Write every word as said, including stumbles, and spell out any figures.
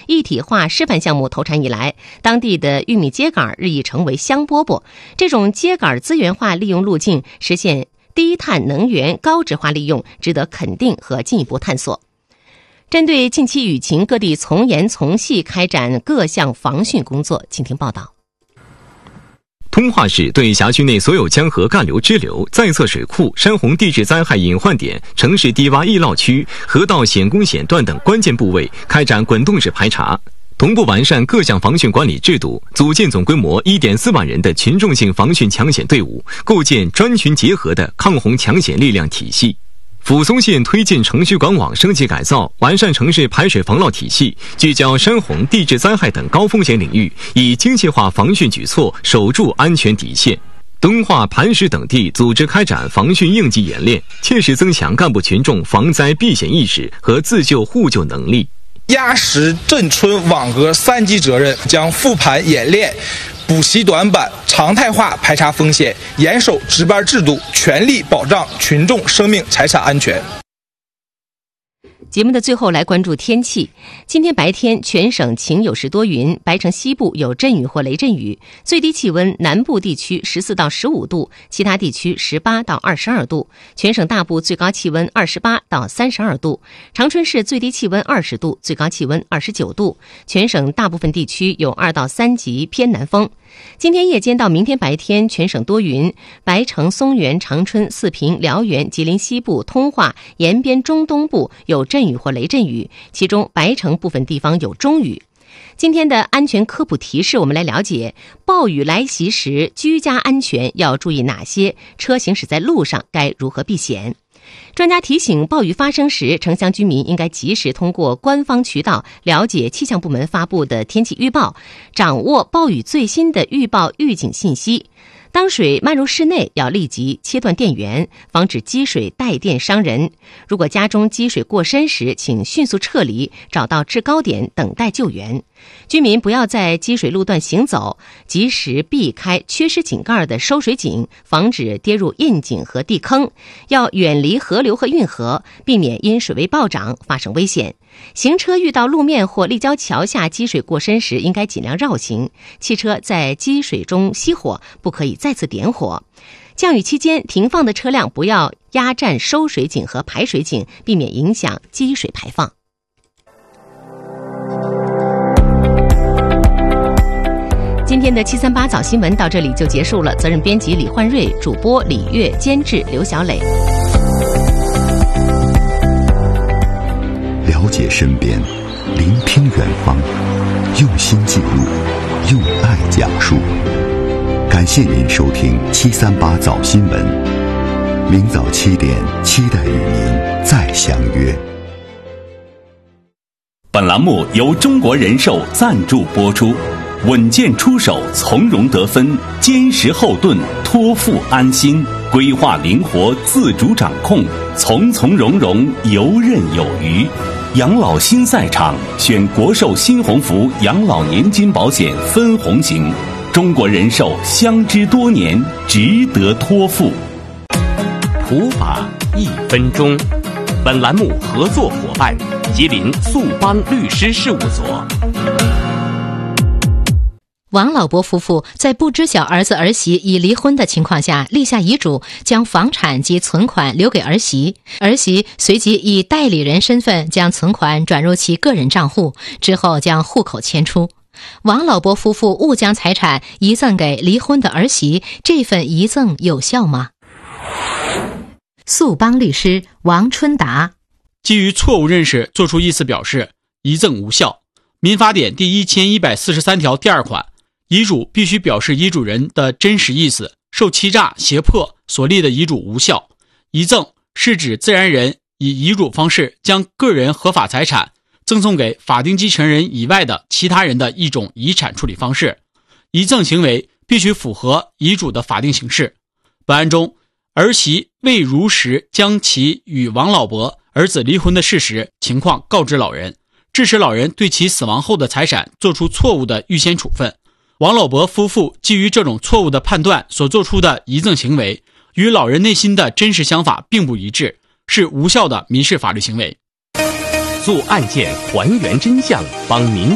一体化示范项目投产以来，当地的玉米秸秆日益成为香饽饽。这种秸秆资源化利用路径实现低碳能源高质化利用，值得肯定和进一步探索。针对近期雨情，各地从严从细开展各项防汛工作。请听报道。 通化市对辖区内所有江河干流支流、在侧水库、山洪地质灾害隐患点、城市低洼易涝区、河道险攻险段等关键部位开展滚动式排查，同步完善各项防汛管理制度，组建总规模 一点四万人的群众性防汛抢险队伍，构建专群结合的抗洪抢险力量体系。抚松县推进城区管网升级改造，完善城市排水防涝体系，聚焦山洪、地质灾害等高风险领域，以精细化防汛举措守住安全底线。敦化、磐石等地组织开展防汛应急演练，切实增强干部群众防灾避险意识和自救互救能力。 压实镇村网格三级责任，将复盘演练、补习短板，常态化排查风险，严守值班制度，全力保障群众生命财产安全。 节目的最后来关注天气。今天白天全省晴有时多云，白城西部有阵雨或雷阵雨，最低气温南部地区十四到十五度，其他地区十八到二十二度。全省大部最高气温二十八到三十二度，长春市最低气温二十度，最高气温二十九度。全省大部分地区有二到三级偏南风。今天夜间到明天白天全省多云，白城、松原、长春、四平、辽源、吉林西部、通化、延边中东部有阵雨或雷阵雨，其中白城部分地方有中雨。今天的安全科普提示，我们来了解暴雨来袭时居家安全要注意哪些，车行驶在路上该如何避险。专家提醒，暴雨发生时，城乡居民应该及时通过官方渠道了解气象部门发布的天气预报，掌握暴雨最新的预报预警信息。当水漫入室内，要立即切断电源，防止积水带电伤人。如果家中积水过深时，请迅速撤离，找到制高点等待救援。居民不要在积水路段行走，及时避开缺失井盖的收水井，防止跌入窨井和地坑。要远离河流和运河，避免因水位暴涨发生危险。行车遇到路面或立交桥下积水过深时，应该尽量绕行。汽车在积水中熄火，不可以再次点火。降雨期间停放的车辆不要压占收水井和排水井，避免影响积水排放。今天的七三八早新闻到这里就结束了，责任编辑李焕瑞，主播李月，监制刘小磊。 了解身边，聆听远方，用心记录，用爱讲述。感谢您收听七三八早新闻，明早七点，期待与您再相约。 本栏目由中国人寿赞助播出，稳健出手，从容得分，坚实后盾，托付安心，规划灵活，自主掌控，从从容容，游刃有余。养老新赛场，选国寿新鸿福养老年金保险分红型，中国人寿相知多年，值得托付。 普法一分钟，本栏目合作伙伴吉林速邦律师事务所。 王老伯夫妇在不知晓儿子儿媳已离婚的情况下立下遗嘱，将房产及存款留给儿媳，儿媳随即以代理人身份将存款转入其个人账户，之后将户口迁出。王老伯夫妇误将财产遗赠给离婚的儿媳，这份遗赠有效吗？速邦律师王春达： 基于错误认识作出意思表示，遗赠无效。民法典第一千一百四十三条第二款，遗嘱必须表示遗嘱人的真实意思，受欺诈、胁迫所立的遗嘱无效。遗赠是指自然人以遗嘱方式将个人合法财产赠送给法定继承人以外的其他人的一种遗产处理方式。遗赠行为必须符合遗嘱的法定形式。本案中，儿媳未如实将其与王老伯儿子离婚的事实情况告知老人，致使老人对其死亡后的财产做出错误的预先处分。王老伯夫妇基于这种错误的判断所做出的遗赠行为，与老人内心的真实想法并不一致，是无效的民事法律行为。 做案件还原真相，帮您